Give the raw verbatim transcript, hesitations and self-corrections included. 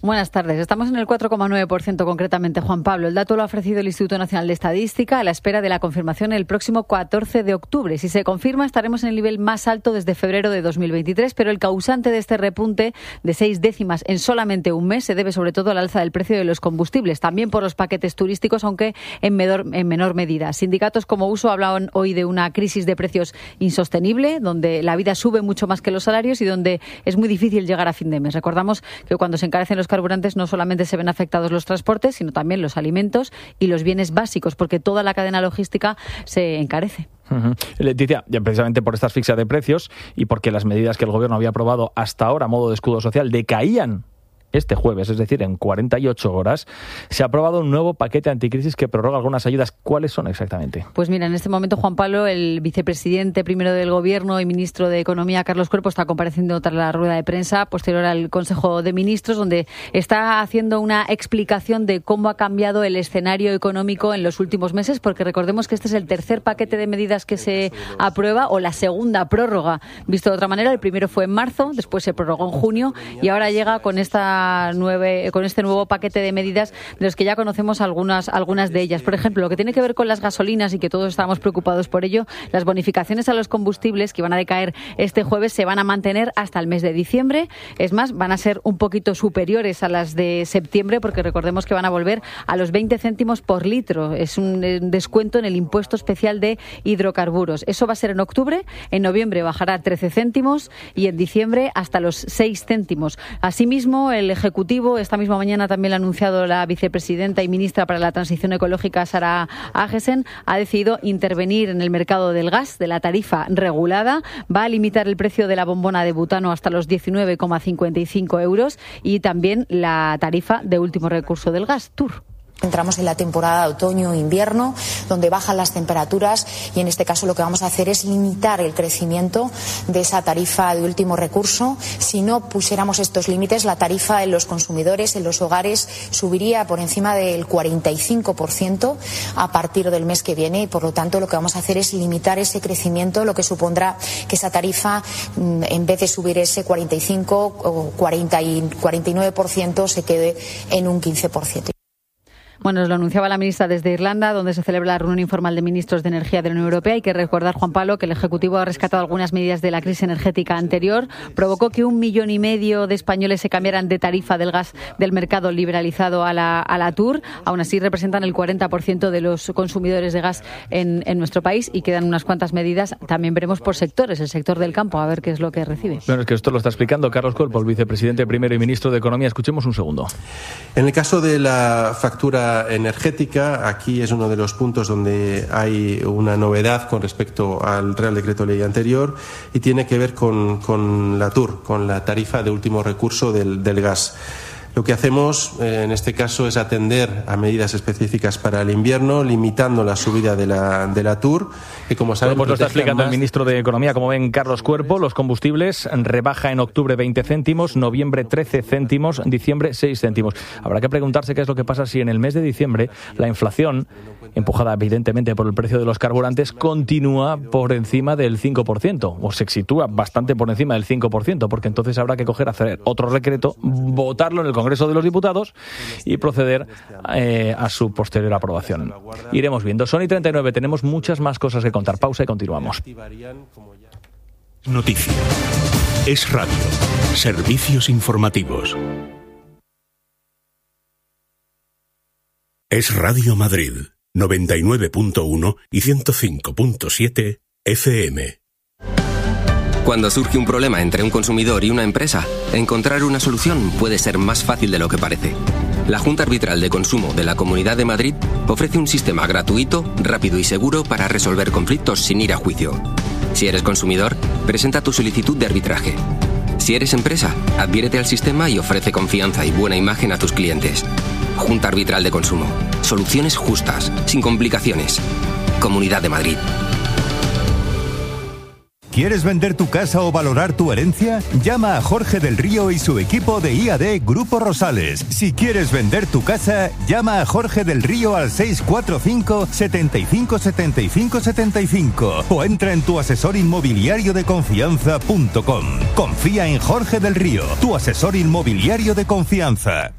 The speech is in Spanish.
Buenas tardes. Estamos en el cuatro coma nueve por ciento concretamente, Juan Pablo. El dato lo ha ofrecido el Instituto Nacional de Estadística a la espera de la confirmación el próximo catorce de octubre. Si se confirma, estaremos en el nivel más alto desde febrero de dos mil veintitrés, pero el causante de este repunte de seis décimas en solamente un mes se debe sobre todo al alza del precio de los combustibles, también por los paquetes turísticos, aunque en menor, en menor medida. Sindicatos como Uso hablaban hoy de una crisis de precios insostenible, donde la vida sube mucho más que los salarios y donde es muy difícil llegar a fin de mes. Recordamos que cuando se encarecen los carburantes no solamente se ven afectados los transportes, sino también los alimentos y los bienes básicos, porque toda la cadena logística se encarece. Uh-huh. Leticia, ya precisamente por esta asfixia de precios y porque las medidas que el Gobierno había aprobado hasta ahora a modo de escudo social decaían este jueves, es decir, en cuarenta y ocho horas, se ha aprobado un nuevo paquete anticrisis que prorroga algunas ayudas. ¿Cuáles son exactamente? Pues mira, en este momento, Juan Pablo, el vicepresidente primero del Gobierno y ministro de Economía, Carlos Cuerpo, está compareciendo tras la rueda de prensa posterior al Consejo de Ministros, donde está haciendo una explicación de cómo ha cambiado el escenario económico en los últimos meses, porque recordemos que este es el tercer paquete de medidas que se aprueba, o la segunda prórroga. Visto de otra manera, el primero fue en marzo, después se prorrogó en junio y ahora llega con esta Nueve, con este nuevo paquete de medidas de los que ya conocemos algunas, algunas de ellas. Por ejemplo, lo que tiene que ver con las gasolinas y que todos estábamos preocupados por ello, las bonificaciones a los combustibles que van a decaer este jueves se van a mantener hasta el mes de diciembre. Es más, van a ser un poquito superiores a las de septiembre, porque recordemos que van a volver a los veinte céntimos por litro. Es un descuento en el impuesto especial de hidrocarburos. Eso va a ser en octubre, en noviembre bajará trece céntimos y en diciembre hasta los seis céntimos. Asimismo, el Ejecutivo, esta misma mañana también lo ha anunciado la vicepresidenta y ministra para la Transición Ecológica, Sara Agesen, ha decidido intervenir en el mercado del gas, de la tarifa regulada. Va a limitar el precio de la bombona de butano hasta los diecinueve coma cincuenta y cinco euros y también la tarifa de último recurso del gas, T U R. Entramos en la temporada de otoño-invierno, donde bajan las temperaturas y en este caso lo que vamos a hacer es limitar el crecimiento de esa tarifa de último recurso. Si no pusiéramos estos límites, la tarifa en los consumidores, en los hogares, subiría por encima del cuarenta y cinco por ciento a partir del mes que viene y por lo tanto lo que vamos a hacer es limitar ese crecimiento, lo que supondrá que esa tarifa, en vez de subir ese cuarenta y cinco o cuarenta y nueve por ciento, se quede en un quince por ciento. Bueno, nos lo anunciaba la ministra desde Irlanda, donde se celebra la reunión informal de ministros de energía de la Unión Europea. Hay que recordar, Juan Pablo, que el Ejecutivo ha rescatado algunas medidas de la crisis energética anterior. Provocó que un millón y medio de españoles se cambiaran de tarifa del gas del mercado liberalizado a la, a la T U R. Aún así, representan el cuarenta por ciento de los consumidores de gas en, en nuestro país y quedan unas cuantas medidas. También veremos por sectores, el sector del campo, a ver qué es lo que recibe. Bueno, es que esto lo está explicando Carlos Cuerpo, el vicepresidente primero y ministro de Economía. Escuchemos un segundo. En el caso de la factura energética, aquí es uno de los puntos donde hay una novedad con respecto al Real Decreto Ley anterior y tiene que ver con, con la T U R, con la tarifa de último recurso del, del gas. Lo que hacemos eh, en este caso es atender a medidas específicas para el invierno, limitando la subida de la, de la T U R, que como saben... Pues lo está explicando más... el ministro de Economía. Como ven, Carlos Cuerpo, los combustibles rebaja en octubre veinte céntimos, noviembre trece céntimos, diciembre seis céntimos. Habrá que preguntarse qué es lo que pasa si en el mes de diciembre la inflación, empujada evidentemente por el precio de los carburantes, continúa por encima del cinco por ciento, o se sitúa bastante por encima del cinco por ciento, porque entonces habrá que coger, hacer otro decreto, votarlo en el Congreso de los Diputados y proceder eh, a su posterior aprobación. Iremos viendo. Son y treinta y nueve, tenemos muchas más cosas que contar. Pausa y continuamos. Noticia. Es radio. Servicios informativos. Es Radio Madrid, noventa y nueve punto uno y ciento cinco punto siete F M. Cuando surge un problema entre un consumidor y una empresa, encontrar una solución puede ser más fácil de lo que parece. La Junta Arbitral de Consumo de la Comunidad de Madrid ofrece un sistema gratuito, rápido y seguro para resolver conflictos sin ir a juicio. Si eres consumidor, presenta tu solicitud de arbitraje. Si eres empresa, adhiérete al sistema y ofrece confianza y buena imagen a tus clientes. Junta Arbitral de Consumo. Soluciones justas, sin complicaciones. Comunidad de Madrid. ¿Quieres vender tu casa o valorar tu herencia? Llama a Jorge del Río y su equipo de I A D Grupo Rosales. Si quieres vender tu casa, llama a Jorge del Río al seis cuatro cinco, setenta y cinco, setenta y cinco, setenta y cinco o entra en tu asesor inmobiliario de confianza punto com. Confía en Jorge del Río, tu asesor inmobiliario de confianza.